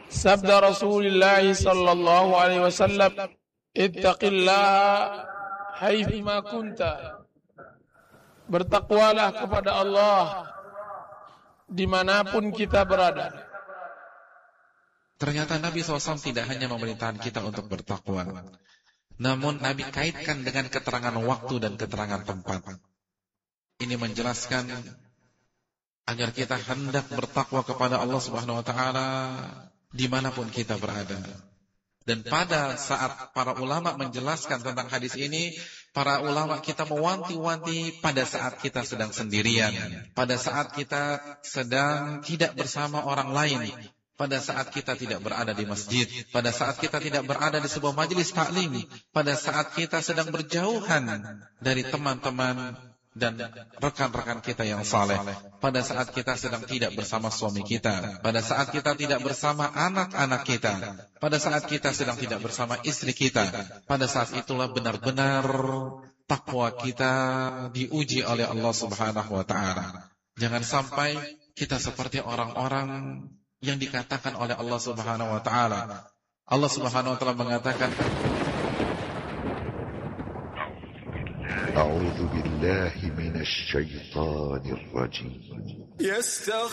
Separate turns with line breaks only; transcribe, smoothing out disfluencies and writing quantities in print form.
Sabda Rasulullah sallallahu alaihi wasallam, ittaqillaha haitsuma kunta. Bertakwalah kepada Allah dimanapun kita berada.
Ternyata Nabi SAW tidak hanya memerintahkan kita untuk bertakwa, namun Nabi kaitkan dengan keterangan waktu dan keterangan tempat. Ini menjelaskan agar kita hendak bertakwa kepada Allah Subhanahu wa taala dimanapun kita berada. Dan pada saat para ulama menjelaskan tentang hadis ini, para ulama kita mewanti-wanti pada saat kita sedang sendirian, pada saat kita sedang tidak bersama orang lain, pada saat kita tidak berada di masjid, pada saat kita tidak berada di sebuah majelis taklim, pada saat kita sedang berjauhan dari teman-teman dan rekan-rekan kita yang saleh, pada saat kita sedang tidak bersama suami kita, pada saat kita tidak bersama anak-anak kita, pada saat kita sedang tidak bersama istri kita, pada saat itulah benar-benar takwa kita diuji oleh Allah Subhanahu wa taala. Jangan sampai kita seperti orang-orang yang dikatakan oleh Allah Subhanahu wa taala. Allah Subhanahu wa taala mengatakan,
أعوذ بالله من الشيطان الرجيم